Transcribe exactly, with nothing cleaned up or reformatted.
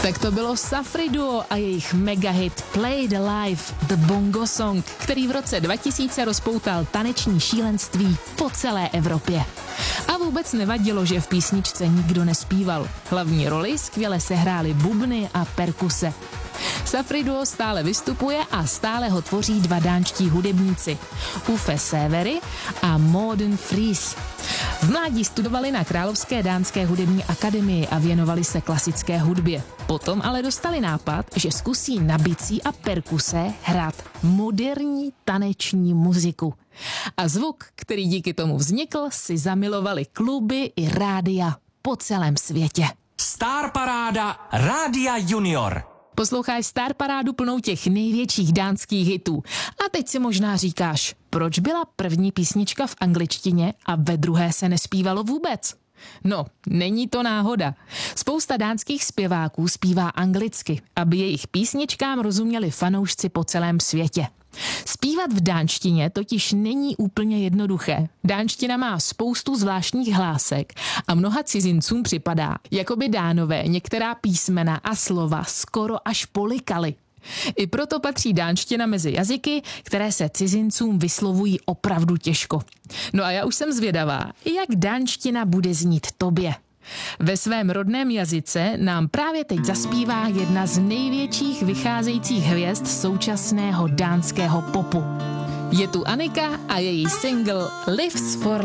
Tak to bylo Safri Duo a jejich megahit Play the Life, The Bongo Song, který v roce dva tisíce rozpoutal taneční šílenství po celé Evropě. A vůbec nevadilo, že v písničce nikdo nespíval. Hlavní roli skvěle sehrály bubny a perkuse. Safri Duo stále vystupuje a stále ho tvoří dva dánští hudebníci, Uffe Sævery a Morten Friis. V mládí studovali na Královské dánské hudební akademii a věnovali se klasické hudbě. Potom ale dostali nápad, že zkusí na bicí a perkuse hrát moderní taneční muziku. A zvuk, který díky tomu vznikl, si zamilovali kluby i rádia po celém světě. Star Paráda Rádia Junior. Posloucháš Star Parádu plnou těch největších dánských hitů. A teď si možná říkáš, proč byla první písnička v angličtině a ve druhé se nespívalo vůbec? No, není to náhoda. Spousta dánských zpěváků zpívá anglicky, aby jejich písničkám rozuměli fanoušci po celém světě. Zpívat v dánštině totiž není úplně jednoduché. Dánština má spoustu zvláštních hlásek a mnoha cizincům připadá, jako by Dánové některá písmena a slova skoro až polikali. I proto patří dánština mezi jazyky, které se cizincům vyslovují opravdu těžko. No a já už jsem zvědavá, jak dánština bude znít tobě. Ve svém rodném jazyce nám právě teď zaspívá jedna z největších vycházejících hvězd současného dánského popu. Je tu Annika a její single Lives for